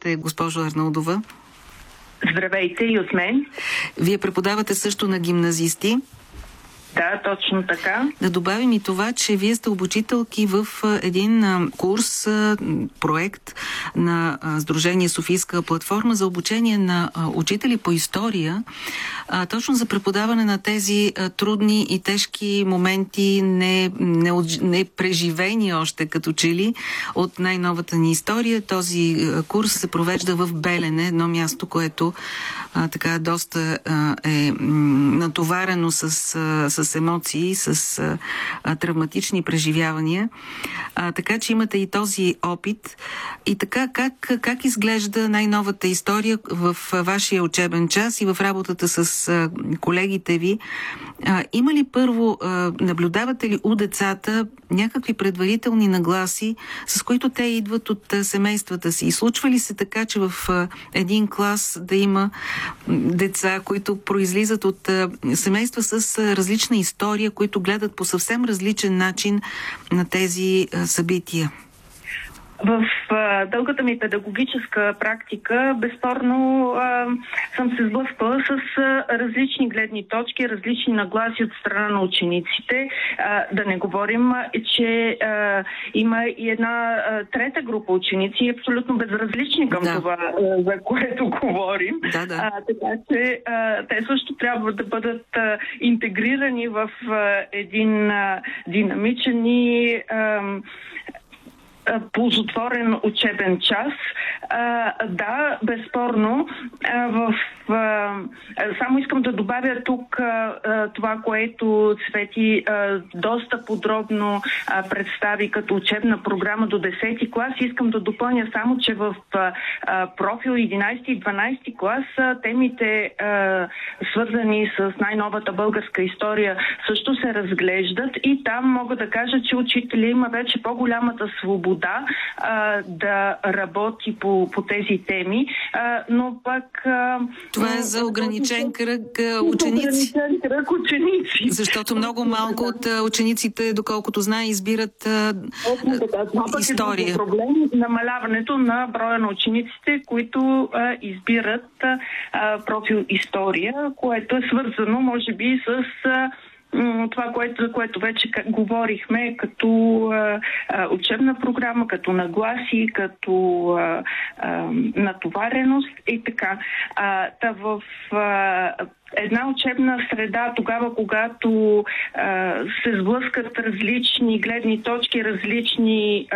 Здравейте, госпожо Арнаудова. Здравейте и от мен. Вие преподавате също на гимназисти. Да, точно така. Да добавим и това, че вие сте обучителки в един курс, проект на Сдружение Софийска платформа за обучение на учители по история, точно за преподаване на тези трудни и тежки моменти, не преживени още като че ли от най-новата ни история. Този курс се провежда в Белене, едно място, което така доста е натоварено с емоции, с травматични преживявания. Така че имате и този опит. И така, как изглежда най-новата история в вашия учебен час и в работата с колегите ви? Има ли първо, наблюдавате ли у децата някакви предварителни нагласи, с които те идват от семействата си? И случва ли се така, че в един клас да има деца, които произлизат от семейства с различна история, които гледат по съвсем различен начин на тези събития? В дългата ми педагогическа практика, безспорно, съм се сблъсквала с различни гледни точки, различни нагласи от страна на учениците. Да не говорим, че има и една трета група ученици, абсолютно безразлични към това, за което говорим. Така че те също трябва да бъдат интегрирани в един динамичен и ползотворен учебен час. Да, безспорно. Само искам да добавя тук това, което Цвети доста подробно представи като учебна програма до 10-ти клас. Искам да допълня само, че в профил 11 и 12 клас темите, свързани с най-новата българска история, също се разглеждат и там мога да кажа, че учителя има вече по-голямата свобода да работи по тези теми, но пак... Това е за ограничен кръг ученици. Защото много малко от учениците, доколкото знае, избират история. Това проблем намаляването на броя на учениците, които избират профил история, което е свързано, може би, с това, за което вече говорихме, като учебна програма, като нагласи, като натовареност и така. В една учебна среда, тогава, когато се сблъскат различни гледни точки, различни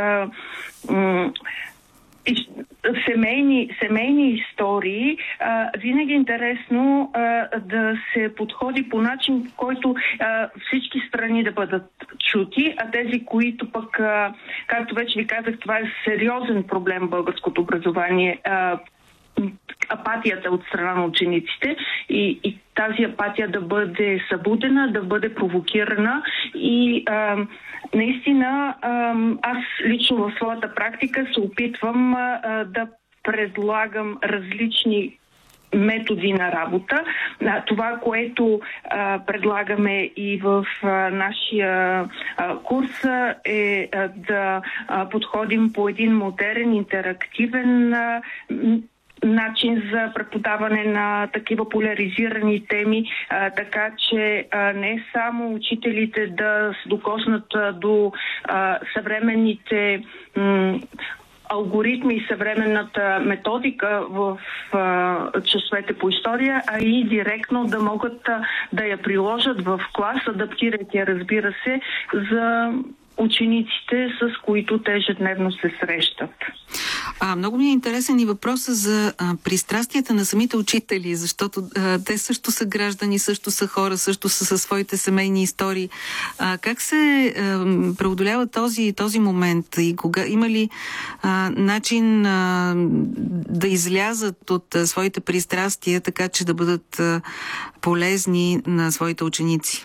семейни истории, винаги е интересно да се подходи по начин, в който всички страни да бъдат чути, а тези, които пък, както вече ви казах, това е сериозен проблем в българското образование, апатията от страна на учениците и тази апатия да бъде събудена, да бъде провокирана и наистина аз лично в своята практика се опитвам да предлагам различни методи на работа. Това, което предлагаме и в нашия курс е да подходим по един модерен, интерактивен начин за преподаване на такива поляризирани теми, така че не само учителите да се докоснат до съвременните алгоритми и съвременната методика в часовете по история, а и директно да могат да я приложат в клас, адаптирайки я, разбира се, за учениците, с които те ежедневно се срещат. Много ми е интересен и въпросът за пристрастията на самите учители, защото те също са граждани, също са хора, също са със своите семейни истории. Как се преодолява този момент и има ли начин да излязат от своите пристрастия, така че да бъдат полезни на своите ученици?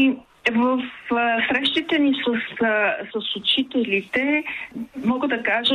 В срещите ни с учителите мога да кажа,